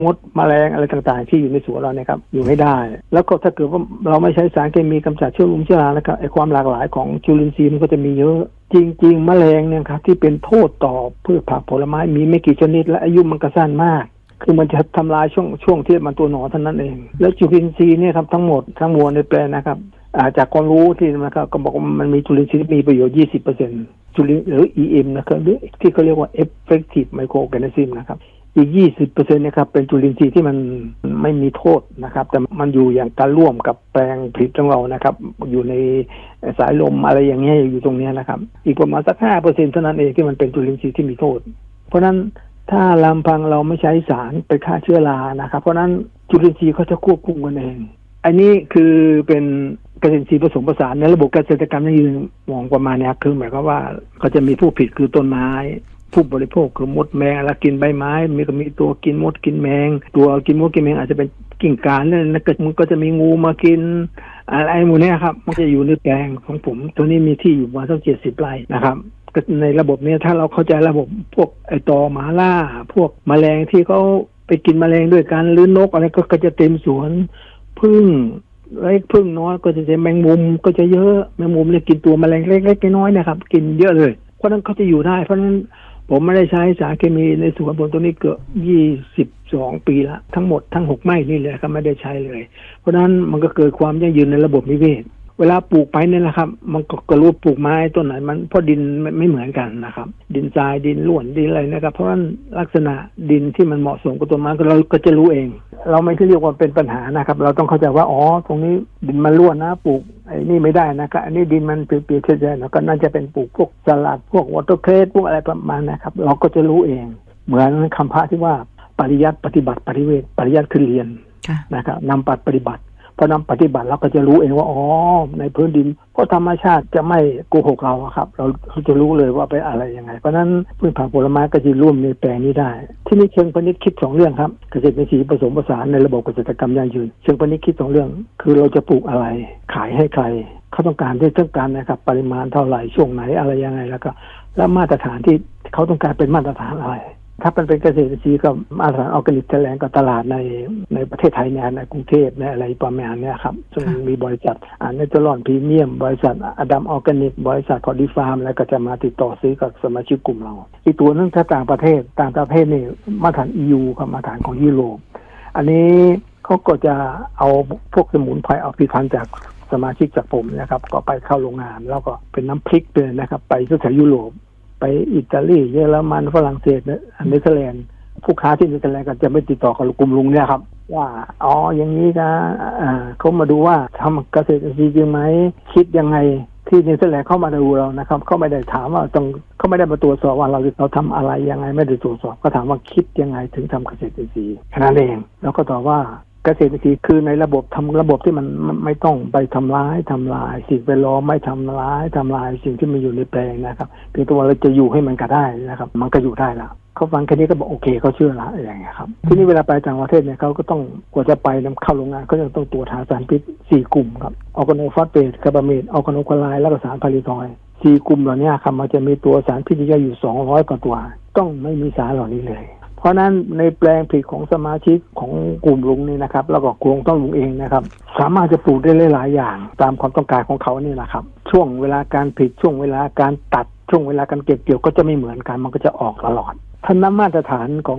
มดแมลงอะไรต่างๆที่อยู่ในสวนเราเนี่ยครับอยู่ไม่ได้แล้วก็ถ้าเกิดว่าเราไม่ใช้สารเคมีกำจัดเชื้อราแล้วก็ไอ้ความหลากหลายของจุลินทรีย์มันก็จะมีเยอะจริงๆแมลงเนี่ยครับที่เป็นโทษต่อพืชผักผลไม้มีไม่กี่ชนิดและอายุมันก็สั้นมากคือมันจะทำลายช่วงที่มันตัวหนอนเท่านั้นเองแล้วจุลินทรีย์เนี่ยครับทั้งหมดทั้งมวลในแปลงนะครับจากความรู้ที่นะครับก็บอกว่ามันมีจุลินทรีย์มีประโยชน์ 20% จุลินหรือ EM นะครับที่เขาเรียกว่า effective microorganism นะครับอีก 20% นะครับเป็นจุลินทรีย์ที่มันไม่มีโทษนะครับแต่มันอยู่อย่างการร่วมกับแปลงผลิตของเรานะครับอยู่ในสายลมอะไรอย่างเงี้ยอยู่ตรงนี้นะครับอีกประมาณสัก 5% เท่านั้นเองที่มันเป็นจุลินทรีย์ที่มีโทษเพราะนั้นถ้าลำพังเราไม่ใช้สารไปฆ่าเชื้อรานะครับเพราะนั้นจุลินทรีย์เขาจะควบคุมกันเองอันนี้คือเป็นเกษตรอินทรีย์ผสมผสานในระบบเกษตรกรรมยั่งยืนมองประมาณนี้คือหมายความว่าเขาจะมีผู้ผลิตคือต้นไม้ผู้บริโภคคือมดแมงแล้วกินใบไม้มีตัวกินมดกินแมงตัวกินมดกินแมงอาจจะเป็นกิ่งกานั่นแล้วมันก็จะมีงูมากินอะไรหมดเนี่ยครับมันจะอยู่ในแปลงของผมตัวนี้มีที่อยู่ประมาณสัก70 ไร่นะครับในระบบนี้ถ้าเราเข้าใจระบบพวกไอตอหมาล่าพวกแมลงที่เขาไปกินแมลงด้วยกันหรือนกอะไรก็จะเต็มสวนพึ่งเล็กพึ่งน้อยก็จะแมงมุมก็จะเยอะแมงมุมเนี่ยกินตัวแมลงเล็กๆน้อยๆนะครับกินเยอะเลยเพราะนั้นเขาจะอยู่ได้เพราะนั้นผมไม่ได้ใช้สารเคมีในสวนผมตัวนี้เกือบ22 ปีละทั้งหมดทั้ง6 ไร่นี่เลยครับไม่ได้ใช้เลยเพราะนั้นมันก็เกิดความยั่งยืนในระบบนิเวศเวลาปลูกไปเนี่ยนะครับมันก็รู้ปลูกไม้ต้นไหนมันเพราะดินไม่เหมือนกันนะครับดินทรายดินร่วนดินอะไรนะครับเพราะฉะนั้นลักษณะดินที่มันเหมาะสมกับต้นไม้เราก็จะรู้เองเราไม่ได้เรียกว่าเป็นปัญหานะครับเราต้องเข้าใจว่าอ๋อตรงนี้ดินมันร่วนนะปลูกไอ้นี่ไม่ได้นะครับอันนี้ดินมันเปียกๆเฉยๆแล้วก็น่าจะเป็นปลูกพวกสลัดพวกวอเตอร์เครสพวกอะไรประมาณนะครับเราก็จะรู้เองเหมือนคำพระที่ว่าปริยัติปฏิบัติปฏิเวทปริยัติคือเรียนนะครับนำปฏิบัติพอนำปฏิบัติเราก็จะรู้เองว่าอ๋อในพื้นดินเพราะธรรมชาติจะไม่โกหกเราครับเราจะรู้เลยว่าเป็นอะไรยังไงเพราะนั้นพืชผักผลไม้ก็จะร่วมในแปลงนี้ได้ที่นี่เชิงพาณิชย์คิด2 เรื่องครับเกษตรอินทรีย์ผสมผสานในระบบเกษตรกรรมยั่งยืนเชิงพาณิชย์คิด2 เรื่องคือเราจะปลูกอะไรขายให้ใครเขาต้องการที่ต้องการนะครับปริมาณเท่าไหร่ช่วงไหนอะไรยังไงแล้วมาตรฐานที่เขาต้องการเป็นมาตรฐานอะไรถ้าเป็นเกษตรอินทรีย์ก็มาตรฐานออร์แกนิกแถลงกับตลาดในประเทศไทยในกรุงเทพในอะไรประมาณนี้ครับซึ่งมีบริษัทเนเธอร์แลนด์พรีเมียมบริษัทอดัมออร์แกนิกบริษัทคอร์ดิฟาร์มแล้วก็จะมาติดต่อซื้อกับสมาชิกกลุ่มเราอีกตัวนึงถ้าต่างประเทศนี่มาตรฐาน EU กับมาตรฐานของยุโรปอันนี้เขาก็จะเอาพวกสมุนไพรเอาผลิตภัณฑ์จากสมาชิกจากผมนะครับก็ไปเข้าโรงงานแล้วก็เป็นน้ำพริกเลยนะครับไปแถวยุโรปไปอิตาลีเยอรมันฝรั่งเศสเนเธอร์แลนด์ผู้ค้าที่เนเธอร์แลนด์ก็จะไม่ติดต่อกับกลุ่มลุงเนี่ยครับว่าอ๋ออย่างนี้นะเขามาดูว่าทำเกษตรอินทรีย์จริงไหมคิดยังไงที่เนเธอร์แลนด์เข้ามาดูเรานะครับเขาไม่ได้ถามว่าเขาไม่ได้มาตรวจสอบว่าเราทำอะไรยังไงไม่ได้ตรวจสอบก็ถามว่าคิดยังไงถึงทำเกษตรอินทรีย์แค่นั้นเองแล้วก็ตอบว่าเกษตรอินทรีย์คือในระบบที่มันไม่ต้องไปทำลายสิ่งแวดล้อมไม่ทำลายสิ่งที่มันอยู่ในแปลงนะครับเพียงแต่ว่าเราจะอยู่ให้มันก็ได้นะครับมันก็อยู่ได้ละเขาฟังแค่นี้ก็บอกโอเคเขาเชื่อละอย่างเงี้ยครับทีนี้เวลาไปต่างประเทศเนี่ยเขาก็ต้องกว่าจะไปนำเข้าโรงงานเขาจะต้องตรวจหาสารพิษ4 กลุ่มครับออร์แกโนฟอสเฟตคาร์บาเมตออร์แกโนคลอไรด์และสารพาริทอยด์4 กลุ่มเหล่านี้ครับมันจะมีตัวสารพิษอยู่200 กว่าตัวต้องไม่มีสารเหล่านี้เลยเพราะนั้นในแปลงผลิตของสมาชิกของกลุ่มลุงนี่นะครับแล้วก็กลุ่มต้องลุงเองนะครับสามารถจะปลูกได้หลายอย่างตามความต้องการของเขานี่นะครับช่วงเวลาการผลิตช่วงเวลาการตัดช่วงเวลาการเก็บเกี่ยวก็จะไม่เหมือนกันมันก็จะออกตลอดถ้ามาตรฐานของ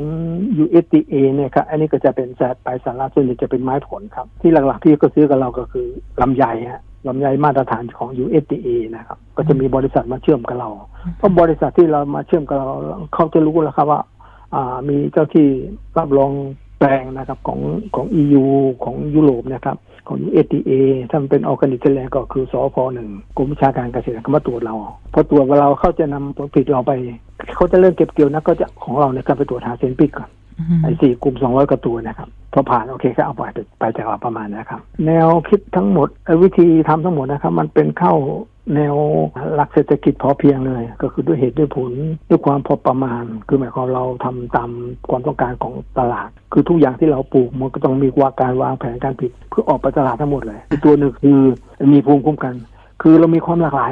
USDA เนี่ยครับอันนี้ก็จะเป็นไปสาระส่วนใหญ่จะเป็นไม้ผลครับที่หลักๆที่ก็ซื้อกับเราก็คือลำไยลำไยมาตรฐานของ USDA นะครับก็จะมีบริษัทมาเชื่อมกับเราเพราะบริษัทที่เรามาเชื่อมกับเราเขาจะรู้แล้วครับว่ามีเจ้าที่รับรองแปลงนะครับของ EU ของยุโรปนะครับของ USDA ถ้ามันเป็นออร์แกนิกแถลงก็คือสพ1กรมวิชาการเกษตรก็มาตรวจเราพอตรวจเราเขาจะนำผลผลิตเราไปเขาจะเริ่มเก็บเกี่ยวนะก็จะของเราเนี่ยก็ไปตรวจหาเซนพิษก่อนไอ้4 กลุ่ม200 กว่าตัวนะครับพอผ่านโอเคก็เอาไปจากเราประมาณนะครับแนวคิดทั้งหมดวิธีทำทั้งหมดนะครับมันเป็นเข้าแนวหลักเศรษฐกิจพอเพียงเลยก็คือด้วยเหตุด้วยผลด้วยความพอประมาณคือหมายความเราทำตามความต้องการของตลาดคือทุกอย่างที่เราปลูกมันก็ต้องมีการวางแผนการผลิตเพื่อออกไปตลาดทั้งหมดเลยอีกตัวหนึ่งคือมีภูมิคุ้มกันคือเรามีความหลากหลายมาก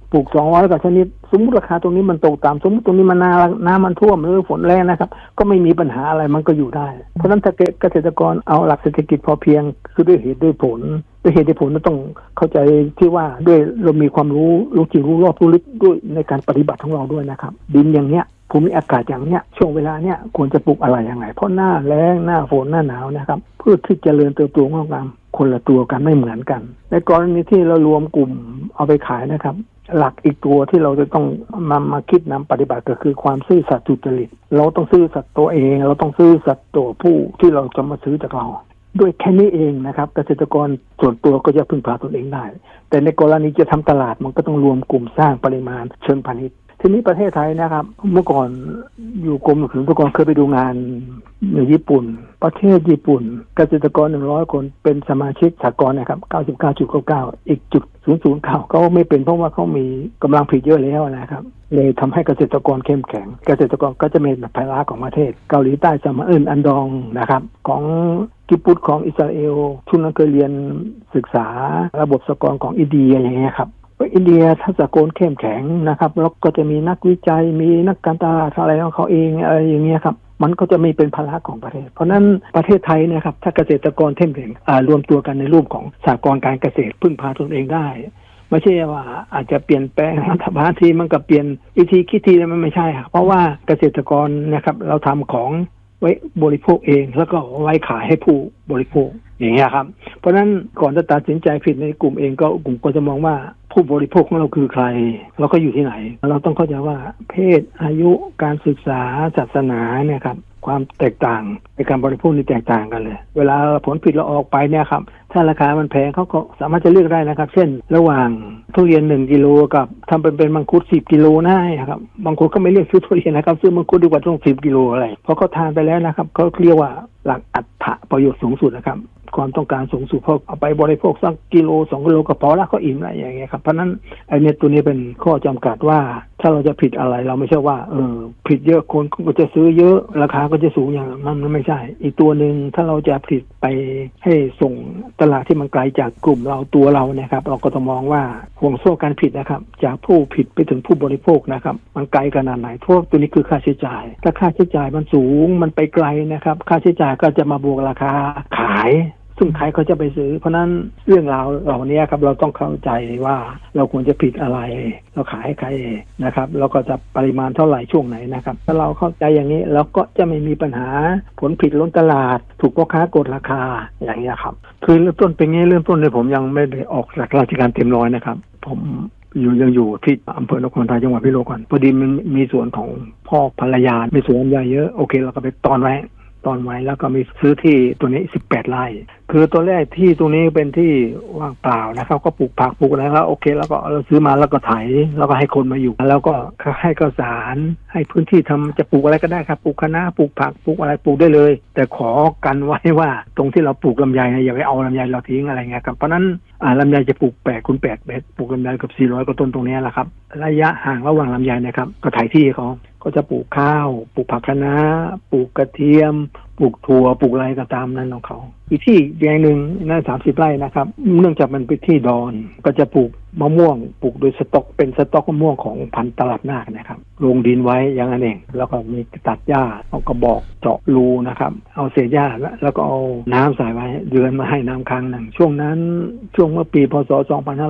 ปลูก200กว่าชนิดสมมุติราคาตรงนี้มันตกต่ำสมมุติตรงนี้มันน้ำมันท่วมหรือฝนแรงนะครับก็ไม่มีปัญหาอะไรมันก็อยู่ได้เพราะฉะนั้นถ้าเกษตรกรเอาหลักเศรษฐกิจพอเพียงคือด้วยเหตุด้วยผลต้องเข้าใจที่ว่าด้วยเรามีความรู้จริงรู้รอบรู้ลึกด้วยในการปฏิบัติของเราด้วยนะครับดินอย่างเนี้ยภูมิอากาศอย่างเนี้ยช่วงเวลาเนี้ยควรจะปลูกอะไรยังไงเพราะหน้าแล้งหน้าฝนหน้าหนาวนะครับพืชที่เจริญเติบโตงอกงามคนละตัวกันไม่เหมือนกันในกรณีที่เรารวมกลุ่มเอาไปขายนะครับหลักอีกตัวที่เราจะต้องมาคิดนำปฏิบัติก็คือความซื่อสัตย์สุจริตเราต้องซื่อสัตย์ตัวเองเราต้องซื่อสัตย์ตัวผู้ที่เราจะมาซื้อจากเราด้วยแค่นี้เองนะครับเกษตรกรส่วนตัวก็จะพึ่งพาตนเองได้แต่ในกรณีจะทำตลาดมันก็ต้องรวมกลุ่มสร้างปริมาณเชิงพาณิชย์ทีนี้ประเทศไทยนะครับเมื่อก่อนอยู่กรมศุลกากรเคยไปดูงานในญี่ปุ่นประเทศญี่ปุ่นเกษตรกร100คนเป็นสมาชิกสหกรณ์นะครับ 99.99 อีก0.009เขาไม่เป็นเพราะว่าเขามีกำลังผลิตเยอะแล้วนะครับเลยทำให้เกษตรกรเข้มแข็งเกษตรกรก็จะเป็นภาระของประเทศเกาหลีใต้สมาอันดองนะครับของญี่ปุ่นของอิสราเอลช่วงนั้นเคยเรียนศึกษาระบบสหกรณ์ของอินเดียอย่างเงี้ยครับอินเดียถ้าสากลเข้มแข็งนะครับแล้วก็จะมีนักวิจัยมีนักการตลาดอะไรของเขาเองอะไรอย่างเงี้ยครับมันก็จะมีเป็นภาระของประเทศเพราะนั้นประเทศไทยนะครับถ้าเกษตรกรเข้มแข็งรวมตัวกันในรูปของสหกรณ์การเกษตรพึ่งพาตนเองได้ไม่ใช่ว่าอาจจะเปลี่ยนแปลงรัฐบาลทีมันก็เปลี่ยนวิธีคิดทีมันไม่ใช่เพราะว่าเกษตรกรนะครับเราทำของไว้บริโภคเองแล้วก็ไว้ขายให้ผู้บริโภคอย่างเงี้ยครับเพราะฉะนั้นก่อนจะตัดสินใจผิดในกลุ่มเองก็กลุ่มก็จะมองว่าผู้บริโภคของเราคือใครเราก็อยู่ที่ไหนเราต้องเข้าใจว่าเพศอายุการศึกษาศาสนาเนี่ยครับความแตกต่างในการบริโภคนี่แตกต่างกันเลยเวลาผลผลิตเราออกไปเนี่ยครับถ้าราคามันแพงเขาก็สามารถจะเลือกได้นะครับเช่นระหว่างทุเรียน1กิโลกับทำเป็นมังคุด10กิโลได้ครับบางคนก็ไม่เลือกซื้อทุเรียนนะครับซื้อมังคุดดีกว่าต้อง10กิโลอะไรเพราะเขาทานไปแล้วนะครับเขาเรียกว่าหลักอัตถประโยชน์สูงสุดนะครับความต้องการสูงสุดเพราะเอาไปบริโภคสักกิโล2กิโลก็พอละก็อิ่มแล้วอย่างเงี้ยครับเพราะนั้นไอ้เนี่ยตัวนี้เป็นข้อจำกัดว่าถ้าเราจะผิดอะไรเราไม่ใช่ว่าผิดเยอะคนก็จะซื้อเยอะราคาก็จะสูงอย่างมันไม่ใช่อีกตัวนึงถ้าเราจะผลิตไปให้ส่งตลาดที่มันไกลจากกลุ่มเราตัวเรานะครับเราก็ต้องมองว่าห่วงโซ่การผลิตนะครับจากผู้ผลิตไปถึงผู้บริโภคนะครับมันไกลขนาดไหนทั่วตัวนี้คือค่าใช้จ่ายถ้าค่าใช้จ่ายมันสูงมันไปไกลนะครับค่าใช้จ่ายก็จะมาบวกราคาขายซึ่งใครเขาจะไปซื้อเพราะนั้นเรื่องราวเหล่านี้ครับเราต้องเข้าใจว่าเราควรจะผลิตอะไรเราขายให้ใครนะครับแล้วก็จะปริมาณเท่าไหร่ช่วงไหนนะครับถ้าเราเข้าใจอย่างนี้เราก็จะไม่มีปัญหาผลผลิตล้นตลาดถูกพ่อค้ากดราคาอย่างนี้ครับคือเริ่มต้นเป็นไงเริ่มต้นเลยผมยังไม่ได้ออกจากราชการเต็มร้อยนะครับผมยังอยู่ที่อำเภอนครไทยจังหวัดพิษณุโลกก่อนพอดีมันมีสวนของพ่อภรรยามีสวนใหญ่เยอะโอเคเราก็ไปตอนไว้แล้วก็มีซื้อที่ตัวนี้18ไร่คือตัวแรกที่ตรงนี้เป็นที่ว่างเปล่านะครับก็ปลูกผักปลูกอะไรแล้วโอเคแล้วก็เราซื้อมาแล้วก็ไถแล้วก็ให้คนมาอยู่แล้วก็ให้ข้าวสารให้พื้นที่ทำจะปลูกอะไรก็ได้ครับปลูกคะน้าปลูกผักปลูกอะไรปลูกได้เลยแต่ขอกันไว้ว่าตรงที่เราปลูกลำไยอย่าไปเอาลำไยเราทิ้งอะไรเงี้ยครับเพราะนั้นลำไยจะปลูก8 คูณ 8 เมตรปลูกลำไยกับ400 กว่าต้นตรงนี้แหละครับระยะห่างระหว่างลำไยนะครับก็ไถที่เขาก็จะปลูกข้าวปลูกผักคะน้าปลูกกระเทียมปลูกถั่วปลูกอะไรก็ตามนั้นของเขาอีกที่อย่างหนึ่งนั่น30 ไร่นะครับเนื่องจากมันเป็นที่ดอนก็จะปลูกมะม่วงปลูกโดยสต็อกเป็นสต็อกมะม่วงของพันธุ์ตลับนาคนะครับลงดินไว้อย่างนั้นเองแล้วก็มีตัดหญ้าเอากระบอกเจาะรูนะครับเอาเศษหญ้าแล้วก็เอาน้ำใส่ไว้เดือนมาให้น้ำค้างหนึ่งช่วงนั้นช่วงเมื่อปีพศ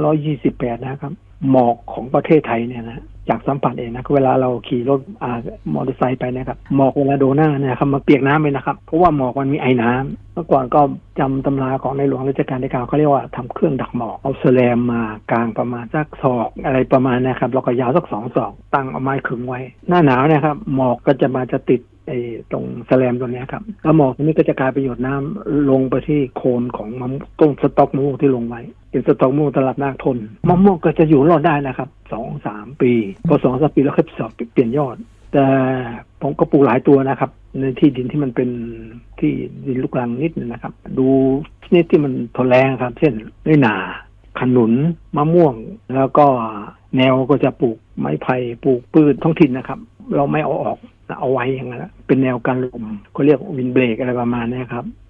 2528นะครับหมอกของประเทศไทยเนี่ยนะจากสัมผัสเองนะเวลาเราขี่รถมอเตอร์ไซค์ไปนะครับหมอกเวลาโดนหน้าเนี่ยครับมาเปียกน้ำไปนะครับเพราะว่าหมอกมันมีไอ้น้ำเมื่อก่อนก็จำตำราของในหลวงรัชกาลที่ 9เขาเรียกว่าทำเครื่องดักหมอกเอาแสลมมากลางประมาณสักศอกอะไรประมาณนะครับแล้วก็ยาวสัก2 ศอกตั้งเอาไม้ขึงไว้หน้าหนาวนะครับหมอกก็จะติดตรงแสลมตัวนี้ครับแล้วหมอกนี้ก็จะกลายไปหยดน้ำลงไปที่โคนของต้นสต๊อกมะม่วงที่ลงไว้เป็นสต๊อกมะม่วงตลับนาคทนมะม่วงก็จะอยู่รอดได้นะครับ 2-3 ปีพอ 2-3 ปีแล้วค่อยสอบเปลี่ยนยอดแต่ผมก็ปลูกหลายตัวนะครับในที่ดินที่มันเป็นที่ดินลูกรังนิดนึงนะครับดูชนิดที่มันทนแรงครับเช่นน้อยหนาขนุนมะม่วงแล้วก็แนวก็จะปลูกไม้ไผ่ปลูกพืชท้องถิ่นนะครับเราไม่เอาออกเอาไว้อย่างนั้นเป็นแนวการลมเขาเรียกวินเบรกอะไรประมาณนี้ครับ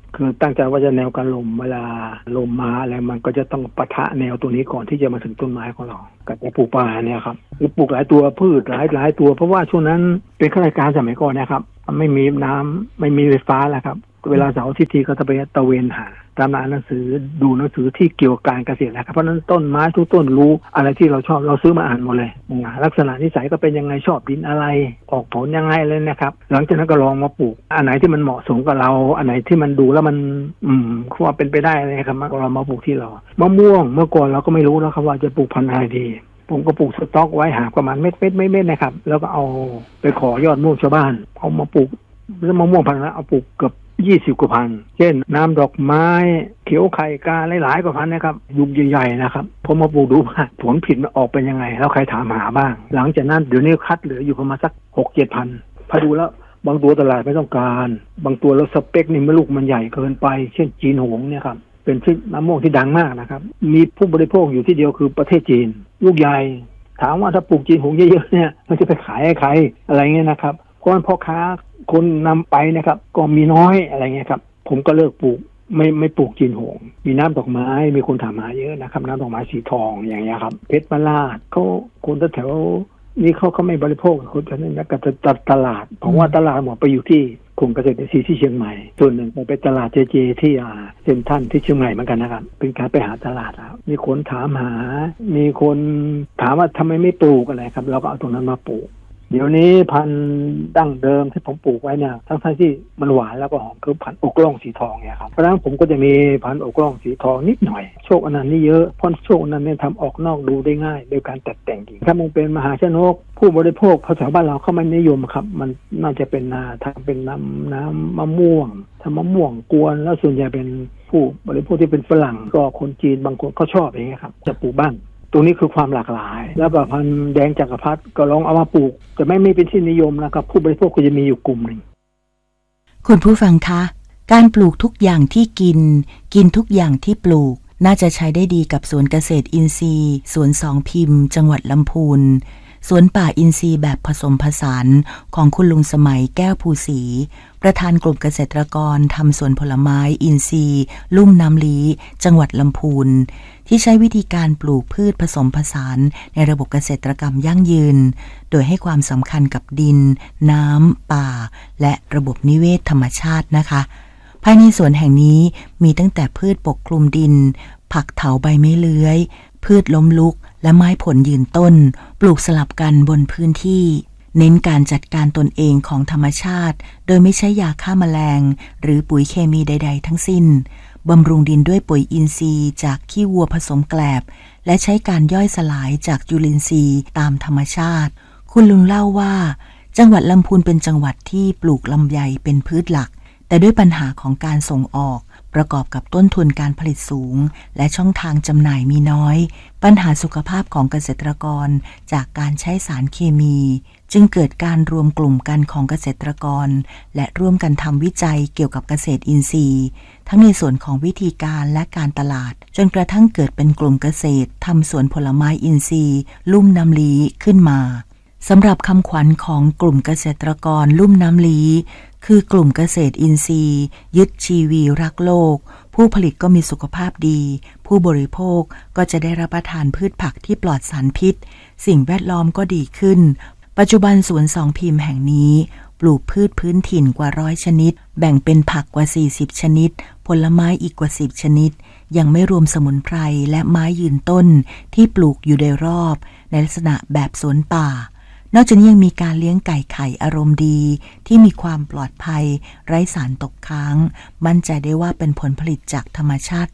คือตั้งใจว่าจะแนวกันลมเวลาลมมาอะไรมันก็จะต้องปะทะแนวตัวนี้ก่อนที่จะมาถึงต้นไม้ของเราก็จะปลูกป่าเนี่ยครับปลูกหลายตัวพืชหลายตัวเพราะว่าช่วงนั้นเป็นข้าราชการสมัยก่อนนะครับไม่มีน้ำไม่มีไฟฟ้าแล้วครับเวลาเสาร์อาทิตย์ทีก็จะไปตะเวนหาตามร้านหนังสือดูหนังสือที่เกี่ยวกับการเกษตรนะครับเพราะนั้นต้นไม้ทุกต้นรู้อะไรที่เราชอบเราซื้อมาอ่านหมดเลยลักษณะนิสัยก็เป็นยังไงชอบดินอะไรออกผลยังไงเลยนะครับหลังจากนั้นก็ลองมาปลูกอันไหนที่มันเหมาะสมกับเราอันไหนที่มันดูแล้วมันว่าเป็นไปได้เลยครับเรามาปลูกที่เรามะม่วงเมื่อก่อนเราก็ไม่รู้แล้วครับว่าจะปลูกพันธุ์อะไรดีผมก็ปลูกสต๊อกไว้หาประมาณเม็ดนะครับแล้วก็เอาไปขอยอดม่วงชาวบ้านเอามาปลูกแล้วมะม่วงพันธุ์นั้นเอาปลูกเกือบ20 กว่าพันเช่นน้ำดอกไม้เขียวไข่กาหลายๆกว่าพันนะครับยุคใหญ่ๆนะครับผมมาปลูกดูว่าผลผิดมันออกเป็นยังไงแล้วใครถามหาบ้างหลังจากนั้นเดี๋ยวนี้คัดเหลืออยู่ประมาณสัก 6-7 พันพอดูแล้วบางตัวตลาดไม่ต้องการบางตัวแล้วสเปคนี่ลูกมันใหญ่เกินไปเช่นจีนหงเนี่ยครับเป็นชื่อมะม่วงที่ดังมากนะครับมีผู้บริโภคอยู่ที่เดียวคือประเทศจีนลูกใหญ่ถามว่าถ้าปลูกจีนหงเยอะๆเนี่ยมันจะไปขายให้ใครอะไรเงี้ยนะครับเพราะพ่อค้าคนนำไปนะครับก็มีน้อยอะไรเงี้ยครับผมก็เลิกปลูกไม่ปลูกจีนหงมีน้ำดอกไม้มีคนถามหาเยอะนะครับน้ำดอกไม้สีทองอย่างเงี้ยครับเพชรมราชเขาคนแถวนี่เขาไม่บริโภคคนจะนั่นนะกับตลาดเพราะว่าตลาดหมดไปอยู่ที่กลุ่มเกษตรอินทรีย์ที่เชียงใหม่ส่วนหนึ่งไปตลาดเจที่เซ็นทรัลที่เชียงใหม่เหมือนกันนะครับเป็นการไปหาตลาดครับมีคนถามหามีคนถามว่าทำไมไม่ปลูกอะไรครับเราก็เอาตรงนั้นมาปลูกเดี๋ยวนี้พันธุ์ดั้งเดิมที่ผมปลูกไว้เนี่ยทั้งที่มันหวานแล้วก็หอมคือพันธุ์อกล่องสีทองเนี่ยครับเพราะฉะนั้นผมก็จะมีพันธุ์อกล่องสีทองนิดหน่อยโชคอนันต์นี่เยอะเพราะโชคอนันต์เนี่ยทำออกนอกดูได้ง่ายโดยการตัดแต่งกิ่งถ้ามันเป็นมหาชนกผู้บริโภคภาษาบ้านเราเขาไม่นิยมครับมันน่าจะเป็นทำเป็นน้ำมะม่วงทำมะม่วงกวนแล้วส่วนใหญ่เป็นผู้บริโภคที่เป็นฝรั่งก็คนจีนบางคนเขาชอบอย่างเงี้ยครับจะปลูกบ้างตรงนี้คือความหลากหลายแล้วก็พันธุ์แดงจักรพรรดิก็ลองเอามาปลูกจะไม่เป็นที่นิยมนะครับผู้บริโภคก็จะมีอยู่กลุ่มหนึ่งคุณผู้ฟังคะการปลูกทุกอย่างที่กินทุกอย่างที่ปลูกน่าจะใช้ได้ดีกับสวนเกษตรอินทรีย์สวนสองพิมพ์จังหวัดลำพูนสวนป่าอินทรีย์แบบผสมผสานของคุณลุงสมัยแก้วภูศรีประธานกลุ่มเกษตรกรทำสวนผลไม้อินทรีย์ลุ่มน้ำลี้จังหวัดลำพูนที่ใช้วิธีการปลูกพืชผสมผสานในระบบเกษตรกรรมยั่งยืนโดยให้ความสำคัญกับดินน้ำป่าและระบบนิเวศธรรมชาตินะคะภายในสวนแห่งนี้มีตั้งแต่พืชปกคลุมดินผักเถาใบไม้เลื้อยพืชล้มลุกและไม้ผลยืนต้นปลูกสลับกันบนพื้นที่เน้นการจัดการตนเองของธรรมชาติโดยไม่ใช้ยาฆ่าแมลงหรือปุ๋ยเคมีใดๆทั้งสิ้นบำรุงดินด้วยปุ๋ยอินทรีย์จากขี้วัวผสมแกลบและใช้การย่อยสลายจากจุลินทรีย์ตามธรรมชาติคุณลุงเล่าว่าจังหวัดลำพูนเป็นจังหวัดที่ปลูกลำไยเป็นพืชหลักแต่ด้วยปัญหาของการส่งออกประกอบกับต้นทุนการผลิตสูงและช่องทางจำหน่ายมีน้อยปัญหาสุขภาพของเกษตรกรจากการใช้สารเคมีจึงเกิดการรวมกลุ่มกันของเกษตรกรและร่วมกันทำวิจัยเกี่ยวกับเกษตรอินทรีย์ทั้งในส่วนของวิธีการและการตลาดจนกระทั่งเกิดเป็นกลุ่มเกษตรทำสวนผลไม้อินทรีย์ลุ่มน้ำลี้ขึ้นมาสำหรับคำขวัญของกลุ่มเกษตรกรลุ่มน้ำลี้คือกลุ่มเกษตรอินทรีย์ยึดชีวีรักโลกผู้ผลิตก็มีสุขภาพดีผู้บริโภคก็จะได้รับประทานพืชผักที่ปลอดสารพิษสิ่งแวดล้อมก็ดีขึ้นปัจจุบันสวนสองพิมพ์แห่งนี้ปลูกพืชพื้นถิ่นกว่า100ชนิดแบ่งเป็นผักกว่า40ชนิดผลไม้อีกกว่า10ชนิดยังไม่รวมสมุนไพรและไม้ยืนต้นที่ปลูกอยู่โดยรอบในลักษณะแบบสวนป่านอกจากนี้ยังมีการเลี้ยงไก่ไข่อารมณ์ดีที่มีความปลอดภัยไร้สารตกค้างมั่นใจได้ว่าเป็นผลผลิตจากธรรมชาติ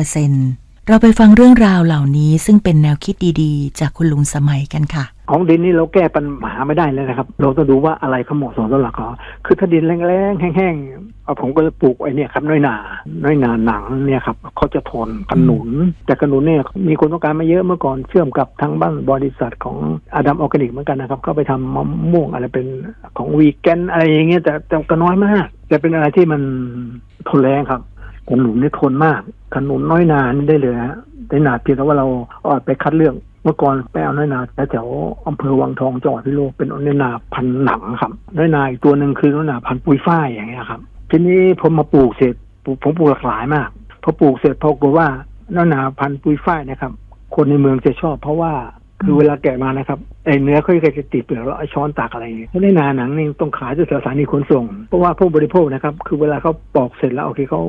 100% เราไปฟังเรื่องราวเหล่านี้ซึ่งเป็นแนวคิดดีๆจากคุณลุงสมัยกันค่ะของดินนี่เราแก้ปัญหาไม่ได้เลยนะครับเราต้องดูว่าอะไรเขาเหมาะสมสำหรับเขาคือถ้าดินแรงๆแห้งๆผมก็จะปลูกไอ้นี่ครับน้อยหนาหนังเนี่ยครับเขาจะทนขนุนแต่ขนุนเนี่ยมีคนต้องการมาเยอะเมื่อก่อนเชื่อมกับทางบ้านบริษัทของอดัมออร์แกนิกเหมือนกันนะครับเขาไปทำมะม่วงอะไรเป็นของวีแกนอะไรอย่างเงี้ยแต่ก็น้อยมากแต่เป็นอะไรที่มันทนแรงครับขนุนนี่ทนมากขนุนน้อยนานี่ได้เลยฮะได้หนาเพียงแต่ว่าเราไปคัดเลือกเมื่อก่อนไปเอาน้อยนาแถวอำเภอวังทองจังหวัดพิษณุโลกเป็นน้อยนาพันธุ์หนังครับน้อยนาอีกตัวนึงคือน้อยนาพันธุ์ปุยฝ้ายอย่างเงี้ยครับทีนี้ผมมาปลูกเสร็จผมปลูกหลากหลายมากพอปลูกเสร็จพอกลัวว่าหน้าหนาวพันธุ์ปุยฝ้ายนะครับคนในเมืองจะชอบเพราะว่าคือเวลาแกะมานะครับไอ้เนื้อเขาจะติดเปลือกแล้วช้อนตักอะไรอย่างเงี้ยถ้าได้หนาหนังนี่ต้องขายที่สถานีขนส่งเพราะว่าผู้บริโภคนะครับคือเวลาเขาปอกเสร็จแล้วโอเคเขา